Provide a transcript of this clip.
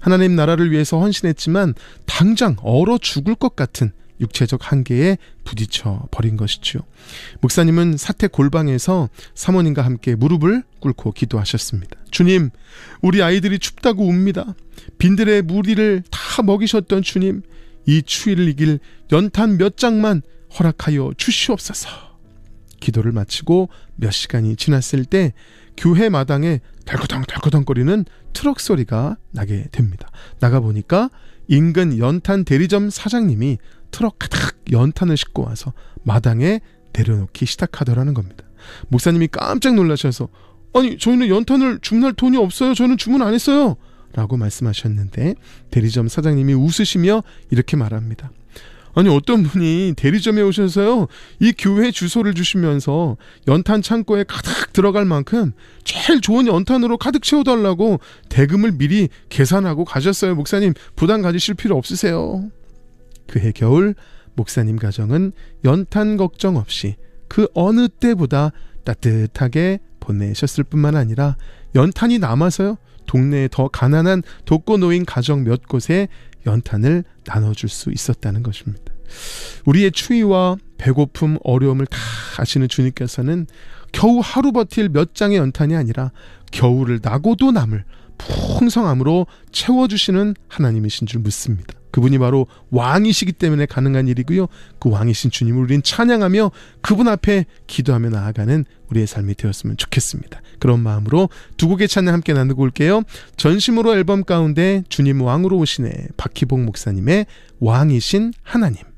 하나님 나라를 위해서 헌신했지만 당장 얼어 죽을 것 같은 육체적 한계에 부딪혀 버린 것이죠. 목사님은 사택 골방에서 사모님과 함께 무릎을 꿇고 기도하셨습니다. 주님, 우리 아이들이 춥다고 웁니다. 빈들의 무리를 다 먹이셨던 주님, 이 추위를 이길 연탄 몇 장만 허락하여 주시옵소서. 기도를 마치고 몇 시간이 지났을 때 교회 마당에 덜커덩덜커덩거리는 트럭 소리가 나게 됩니다. 나가보니까 인근 연탄 대리점 사장님이 트럭 가득 연탄을 싣고 와서 마당에 내려놓기 시작하더라는 겁니다. 목사님이 깜짝 놀라셔서 아니, 저희는 연탄을 주문할 돈이 없어요. 저는 주문 안 했어요. 라고 말씀하셨는데 대리점 사장님이 웃으시며 이렇게 말합니다. 아니, 어떤 분이 대리점에 오셔서요, 이 교회 주소를 주시면서 연탄 창고에 가득 들어갈 만큼 제일 좋은 연탄으로 가득 채워달라고 대금을 미리 계산하고 가셨어요. 목사님, 부담 가지실 필요 없으세요. 그해 겨울 목사님 가정은 연탄 걱정 없이 그 어느 때보다 따뜻하게 보내셨을 뿐만 아니라 연탄이 남아서요, 동네에 더 가난한 독거노인 가정 몇 곳에 연탄을 나눠줄 수 있었다는 것입니다. 우리의 추위와 배고픔, 어려움을 다 아시는 주님께서는 겨우 하루 버틸 몇 장의 연탄이 아니라 겨울을 나고도 남을 풍성함으로 채워주시는 하나님이신 줄 믿습니다. 그분이 바로 왕이시기 때문에 가능한 일이고요. 그 왕이신 주님을 우린 찬양하며 그분 앞에 기도하며 나아가는 우리의 삶이 되었으면 좋겠습니다. 그런 마음으로 두 곡의 찬양 함께 나누고 올게요. 전심으로 앨범 가운데 주님 왕으로 오시네, 박희봉 목사님의 왕이신 하나님.